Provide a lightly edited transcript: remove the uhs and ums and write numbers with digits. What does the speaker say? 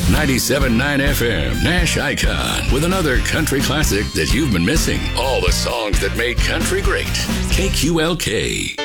97.9 FM, Nash Icon, with another country classic that you've been missing. All the songs that made country great. KQLK.